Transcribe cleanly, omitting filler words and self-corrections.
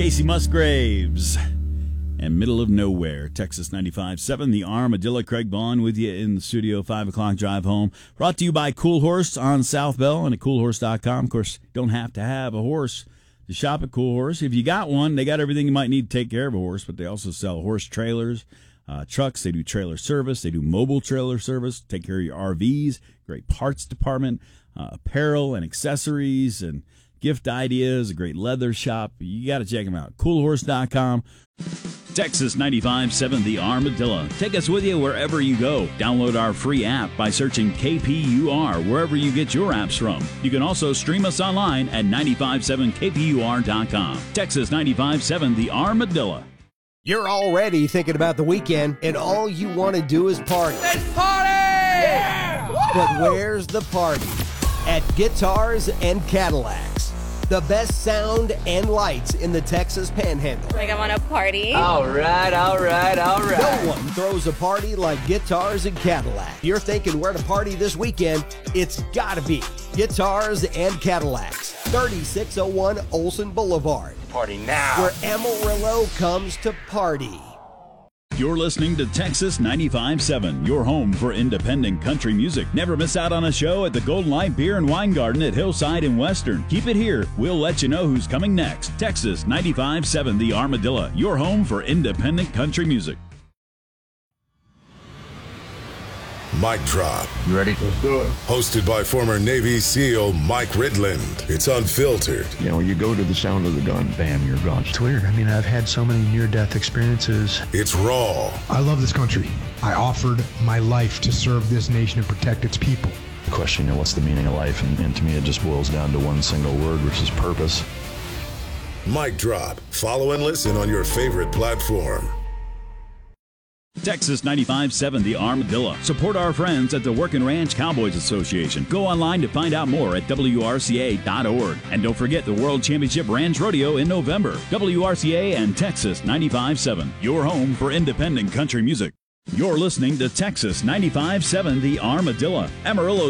Casey Musgraves and Middle of Nowhere, Texas 95.7, the Armadillo. Craig Vaughn with you in the studio, 5 o'clock drive home. Brought to you by Cool Horse on South Bell and at coolhorse.com. Of course, you don't have to have a horse to shop at Cool Horse. If you got one, they got everything you might need to take care of a horse, but they also sell horse trailers, trucks. They do trailer service. They do mobile trailer service, take care of your RVs, great parts department, apparel and accessories and gift ideas, a great leather shop. You got to check them out. Coolhorse.com. Texas 95.7, the Armadillo. Take us with you wherever you go. Download our free app by searching KPUR wherever you get your apps from. You can also stream us online at 957kpur.com. Texas 95.7, the Armadillo. You're already thinking about the weekend, and all you want to do is party. Let's party! Yeah! But where's the party? At Guitars and Cadillacs. The best sound and lights in the Texas Panhandle. Like I want to party. All right. No one throws a party like Guitars and Cadillac. If you're thinking where to party this weekend, it's gotta be Guitars and Cadillacs, 3601 Olson Boulevard. Party now. Where Amarillo comes to party. You're listening to Texas 95.7, your home for independent country music. Never miss out on a show at the Golden Light Beer and Wine Garden at Hillside and Western. Keep it here. We'll let you know who's coming next. Texas 95.7, the Armadillo, your home for independent country music. Mic Drop. You ready? Let's do it. Hosted by former Navy SEAL Mike Ridland. It's unfiltered. You know, you go to the sound of the gun, bam, you're gone. It's weird. I mean, I've had so many near-death experiences. It's raw. I love this country. I offered my life to serve this nation and protect its people. The question, you know, what's the meaning of life? And to me, it just boils down to one single word, which is purpose. Mic Drop. Follow and listen on your favorite platform. Texas 95.7, the Armadillo. Support our friends at the Working Ranch Cowboys Association. Go online to find out more at WRCA.org. And don't forget the World Championship Ranch Rodeo in November. WRCA and Texas 95.7, your home for independent country music. You're listening to Texas 95.7, the Armadillo. Amarillo